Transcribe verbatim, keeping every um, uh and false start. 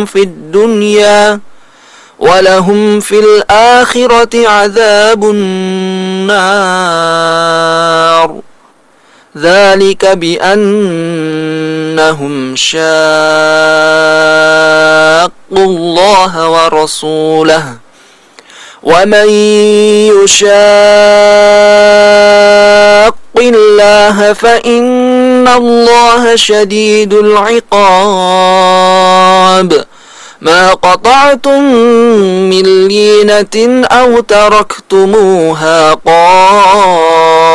في الدنيا ولهم في الآخرة عذاب النار ذلك بأنهم شاقوا الله ورسوله ومن يشاق الله فإن الله شديد العقاب ما قطعتم من لينة أو تركتموها قائمة